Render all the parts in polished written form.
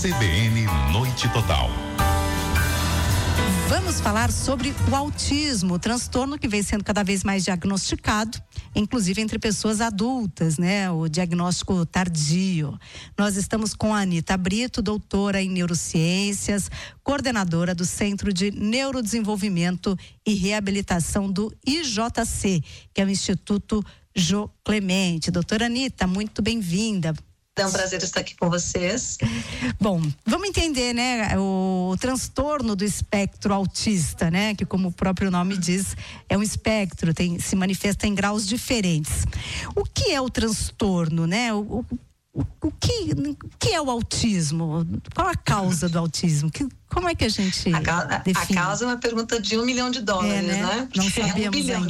CBN Noite Total. Vamos falar sobre o autismo, transtorno que vem sendo cada vez mais diagnosticado, inclusive entre pessoas adultas, né? O diagnóstico tardio. Nós estamos com a Anita Brito, doutora em neurociências, coordenadora do Centro de Neurodesenvolvimento e Reabilitação do IJC, que é o Instituto Jô Clemente. Doutora Anita, muito bem-vinda. É um prazer estar aqui com vocês. Bom, vamos entender, né, o transtorno do espectro autista, né, que como o próprio nome diz, é um espectro, se manifesta em graus diferentes. O que é o transtorno, né? O que é o autismo? Qual a causa do autismo? Como é que a gente define? A causa é uma pergunta de $1 milhão, né? Não sabemos $1 bilhão.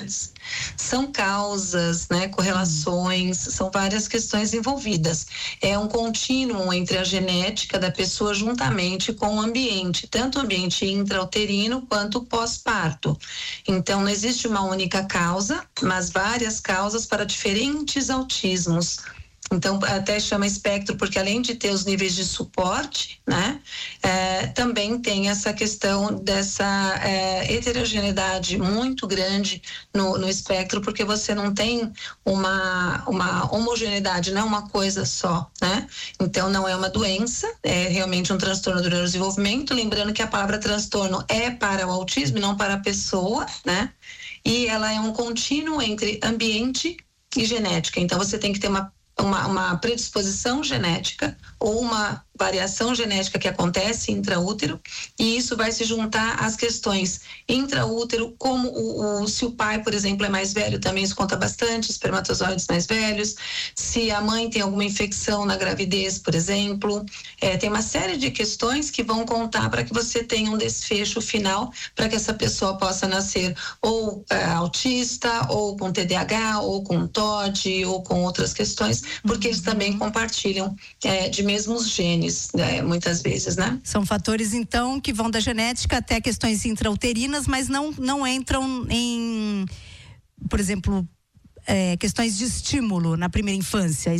São causas, né? Correlações, são várias questões envolvidas. É um contínuo entre a genética da pessoa juntamente com o ambiente, tanto o ambiente intrauterino quanto o pós-parto. Então, não existe uma única causa, mas várias causas para diferentes autismos. Então, até chama espectro, porque além de ter os níveis de suporte, né, também tem essa questão dessa heterogeneidade muito grande no espectro, porque você não tem uma homogeneidade, não é uma coisa só, né? Então, não é uma doença, é realmente um transtorno do neurodesenvolvimento. Lembrando que a palavra transtorno é para o autismo, não para a pessoa, né? E ela é um contínuo entre ambiente e genética. Então, você tem que ter uma predisposição genética ou uma variação genética que acontece intraútero, e isso vai se juntar às questões intraútero, como se o pai, por exemplo, é mais velho, também isso conta bastante, espermatozoides mais velhos, se a mãe tem alguma infecção na gravidez, por exemplo, tem uma série de questões que vão contar para que você tenha um desfecho final, para que essa pessoa possa nascer ou autista, ou com TDAH, ou com TOD, ou com outras questões, porque eles também compartilham de mesmos genes, muitas vezes, né? São fatores, então, que vão da genética até questões intrauterinas, mas não entram em, por exemplo, questões de estímulo na primeira infância.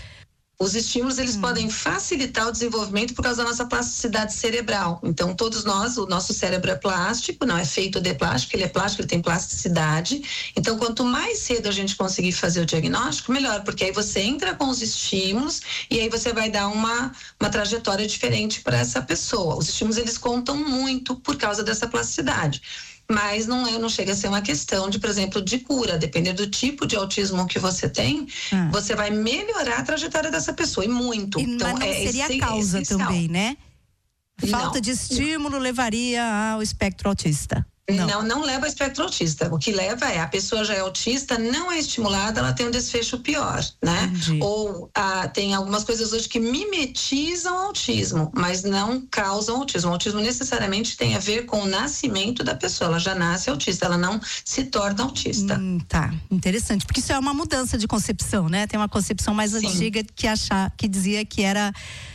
Os estímulos, eles podem facilitar o desenvolvimento por causa da nossa plasticidade cerebral. Então, todos nós, o nosso cérebro é plástico, não é feito de plástico, ele é plástico, ele tem plasticidade. Então, quanto mais cedo a gente conseguir fazer o diagnóstico, melhor, porque aí você entra com os estímulos e aí você vai dar uma trajetória diferente para essa pessoa. Os estímulos, eles contam muito por causa dessa plasticidade. Mas não chega a ser uma questão de, por exemplo, de cura. Dependendo do tipo de autismo que você tem, você vai melhorar a trajetória dessa pessoa, e muito. Então, mas não seria a causa também, né? Falta de estímulo levaria ao espectro autista. Não leva ao espectro autista. O que leva a pessoa já é autista, não é estimulada, ela tem um desfecho pior, né? Entendi. Ou tem algumas coisas hoje que mimetizam autismo, mas não causam autismo. O autismo necessariamente tem a ver com o nascimento da pessoa. Ela já nasce autista, ela não se torna autista. Tá, interessante, porque isso é uma mudança de concepção, né? Tem uma concepção mais antiga que dizia que era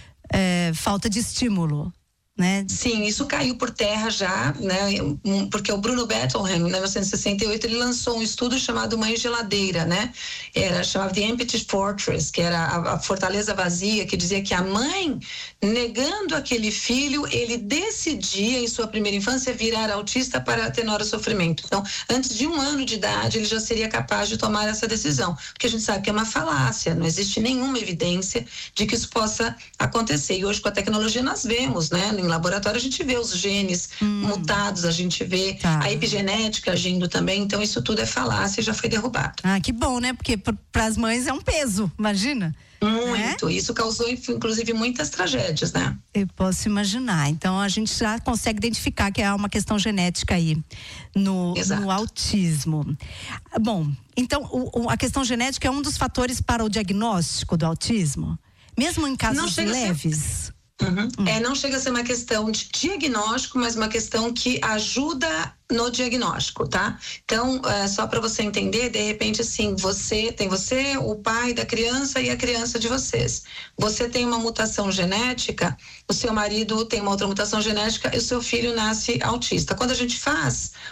falta de estímulo, né? Sim, isso caiu por terra já, né? Porque o Bruno Bettelheim, em 1968, ele lançou um estudo chamado Mãe Geladeira, né? Chamava The Empty Fortress, que era a fortaleza vazia, que dizia que a mãe, negando aquele filho, ele decidia em sua primeira infância virar autista para atenuar o sofrimento. Então, antes de 1 ano de idade, ele já seria capaz de tomar essa decisão, porque a gente sabe que é uma falácia, não existe nenhuma evidência de que isso possa acontecer. E hoje, com a tecnologia, nós vemos, né? Em laboratório a gente vê os genes mutados, a gente vê a epigenética agindo também, então isso tudo é falácia e já foi derrubado. Que bom, né? Porque para as mães é um peso, imagina. Muito, isso causou inclusive muitas tragédias, né? Eu posso imaginar, então a gente já consegue identificar que há uma questão genética aí no autismo. Bom, então a questão genética é um dos fatores para o diagnóstico do autismo? Mesmo em casos leves? Não chega a ser uma questão de diagnóstico, mas uma questão que ajuda no diagnóstico, tá? Então, só para você entender, de repente, assim, tem você, o pai da criança e a criança de vocês. Você tem uma mutação genética, o seu marido tem uma outra mutação genética e o seu filho nasce autista. Quando a gente faz